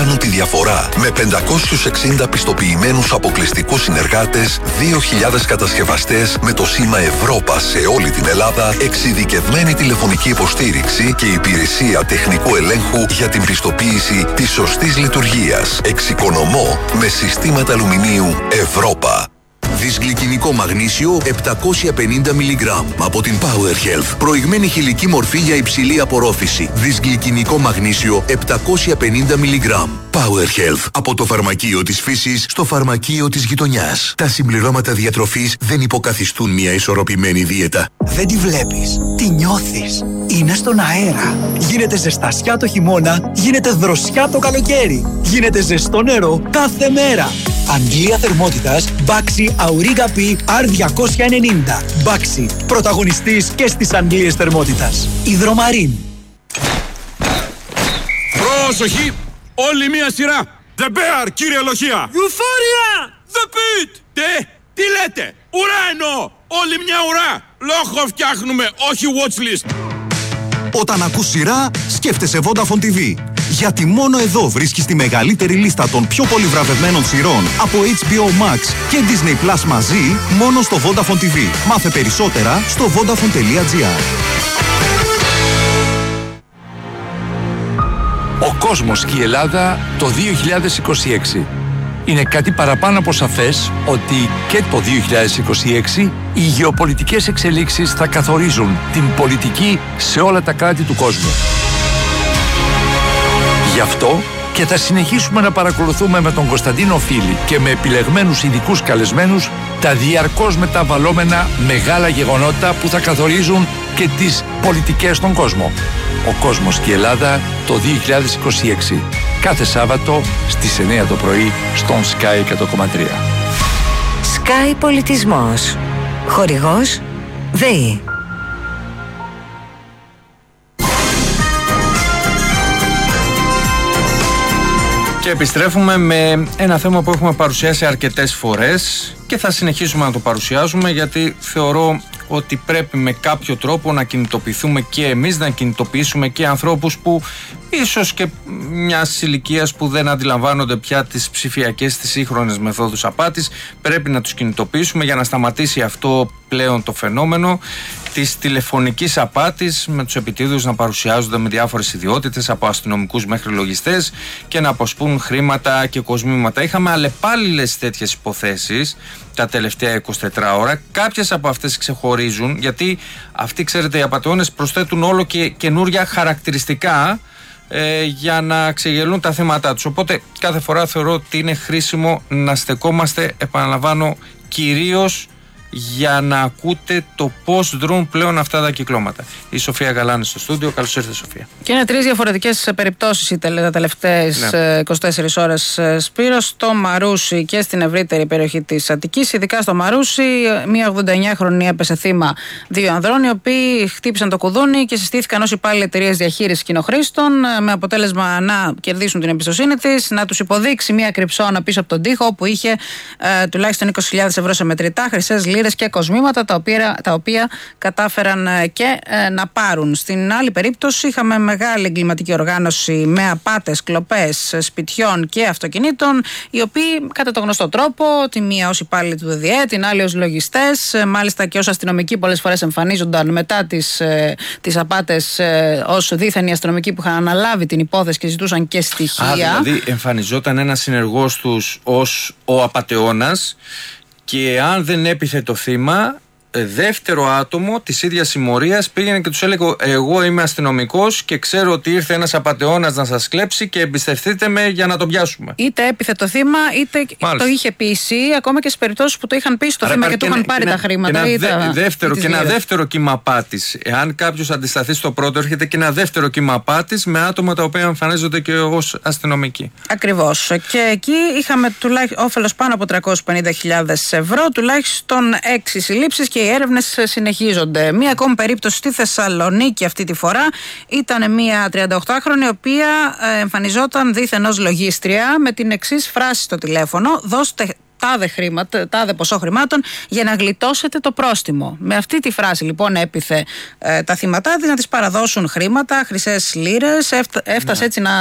κάνουν τη διαφορά. Με 560 πιστοποιημένους αποκλειστικούς συνεργάτες, 2.000 κατασκευαστές με το σήμα Ευρώπα σε όλη την Ελλάδα, εξειδικευμένη τηλεφωνική υποστήριξη και υπηρεσία τεχνικού ελέγχου για την πιστοποίηση της σωστής λειτουργίας. Εξοικονομώ με συστήματα αλουμινίου Ευρώπα. Δυσγλυκινικό μαγνήσιο 750 mg από την Power Health. Προηγμένη χηλική μορφή για υψηλή απορρόφηση. Δυσγλυκινικό μαγνήσιο 750 mg. Power Health. Από το φαρμακείο της φύσης στο φαρμακείο της γειτονιάς. Τα συμπληρώματα διατροφής δεν υποκαθιστούν μια ισορροπημένη δίαιτα. Δεν τη βλέπεις, τη νιώθεις. Είναι στον αέρα. Γίνεται ζεστασιά το χειμώνα, γίνεται δροσιά το καλοκαίρι. Γίνεται ζεστό νερό κάθε μέρα. Αντλία θερμότητας Baxi Auriga P R290. Baxi, πρωταγωνιστής και στις αντλίες θερμότητας. Υδρομαρίν. Πρόσοχη! Όλη μία σειρά! The Bear, κύριε Λοχεία! Euphoria! The Pit! Τι λέτε! Ουρά εννοώ! Όλη μια ουρά! Λόγο φτιάχνουμε, όχι watchlist! Όταν ακούς σειρά, σκέφτεσαι Vodafone TV. Γιατί μόνο εδώ βρίσκεις τη μεγαλύτερη λίστα των πιο πολύ βραβευμένων σειρών από HBO Max και Disney Plus μαζί, μόνο στο Vodafone TV. Μάθε περισσότερα στο vodafone.gr. Ο κόσμος και η Ελλάδα το 2026. Είναι κάτι παραπάνω από σαφές ότι και το 2026 οι γεωπολιτικές εξελίξεις θα καθορίζουν την πολιτική σε όλα τα κράτη του κόσμου. Γι' αυτό και θα συνεχίσουμε να παρακολουθούμε με τον Κωνσταντίνο Φίλη και με επιλεγμένους ειδικούς καλεσμένους τα διαρκώς μεταβαλλόμενα μεγάλα γεγονότα που θα καθορίζουν και τις πολιτικές στον κόσμο. Ο κόσμος και η Ελλάδα το 2026. Κάθε Σάββατο στις 9 το πρωί στον Sky 100,3. Sky Πολιτισμός. Χορηγός ΔΕΗ. Και επιστρέφουμε με ένα θέμα που έχουμε παρουσιάσει αρκετές φορές και θα συνεχίσουμε να το παρουσιάζουμε, γιατί θεωρώ ότι πρέπει με κάποιο τρόπο να κινητοποιηθούμε και εμείς, να κινητοποιήσουμε και ανθρώπους που ίσως και μιας ηλικίας που δεν αντιλαμβάνονται πια τις ψηφιακές, τις σύγχρονες μεθόδους απάτης. Πρέπει να τους κινητοποιήσουμε για να σταματήσει αυτό πλέον το φαινόμενο της τηλεφωνικής απάτης, με τους επιτίδιους να παρουσιάζονται με διάφορες ιδιότητες, από αστυνομικούς μέχρι λογιστές, και να αποσπούν χρήματα και κοσμήματα. Είχαμε αλλεπάλληλες τέτοιες υποθέσεις τα τελευταία 24 ώρα. Κάποιες από αυτές ξεχωρίζουν, γιατί αυτοί, ξέρετε, οι απατεώνες προσθέτουν όλο και καινούρια χαρακτηριστικά για να ξεγελούν τα θέματα τους. Οπότε κάθε φορά θεωρώ ότι είναι χρήσιμο να στεκόμαστε, επαναλαμβάνω, κυρίως για να ακούτε το πώς δρούν πλέον αυτά τα κυκλώματα. Η Σοφία Γαλάνη στο στούντιο. Καλώς ήρθατε, Σοφία. Και είναι τρεις διαφορετικές περιπτώσεις τα τελευταίες 24 ώρες, Σπύρο, στο Μαρούσι και στην ευρύτερη περιοχή της Αττικής. Ειδικά στο Μαρούσι, μία 89χρονη έπεσε θύμα δύο ανδρών, οι οποίοι χτύπησαν το κουδούνι και συστήθηκαν ως υπάλληλοι εταιρείας διαχείρισης κοινοχρήστων, με αποτέλεσμα να κερδίσουν την εμπιστοσύνη της, να τους υποδείξει μία κρυψώνα πίσω από τον τοίχο, όπου είχε τουλάχιστον 20.000 ευρώ σε μετρητά, χρυσές λίρες και κοσμήματα, τα οποία κατάφεραν και να πάρουν. Στην άλλη περίπτωση είχαμε μεγάλη εγκληματική οργάνωση με απάτες, κλοπές σπιτιών και αυτοκινήτων, οι οποίοι κατά το γνωστό τρόπο, τη μία ως υπάλληλοι του ΔΔΕ, την άλλη ως λογιστές, μάλιστα και ως αστυνομικοί πολλές φορές εμφανίζονταν μετά τις απάτες ως δίθεν οι αστυνομικοί που είχαν αναλάβει την υπόθεση και ζητούσαν και στοιχεία. Δηλαδή εμφανιζόταν ένας συνεργός τους ως ο απατεώνας, και αν δεν έπιθε το θύμα, δεύτερο άτομο της ίδιας συμμορίας πήγαινε και τους έλεγε: εγώ είμαι αστυνομικός και ξέρω ότι ήρθε ένας απατεώνας να σας κλέψει και εμπιστευτείτε με για να το πιάσουμε. Είτε έπιθε το θύμα, είτε το είχε πείσει, ακόμα και στις περιπτώσεις που το είχαν πείσει το θύμα και του είχαν πάρει τα χρήματα. Και ένα δεύτερο κύμα απάτης. Εάν κάποιος αντισταθεί στο πρώτο, έρχεται και ένα δεύτερο κύμα απάτης με άτομα τα οποία εμφανίζονται και ως αστυνομικοί. Ακριβώς. Και εκεί είχαμε όφελος πάνω από 350.000 ευρώ, τουλάχιστον 6 συλλήψεις, και οι έρευνες συνεχίζονται. Μία ακόμη περίπτωση στη Θεσσαλονίκη αυτή τη φορά ήταν μία 38χρονη, η οποία εμφανιζόταν δίθεν ως λογίστρια με την εξής φράση στο τηλέφωνο: δώστε τάδε ποσό χρημάτων για να γλιτώσετε το πρόστιμο. Με αυτή τη φράση λοιπόν έπιθε τα θύματα της να τις παραδώσουν χρήματα, χρυσές λίρες, έφτασε έτσι να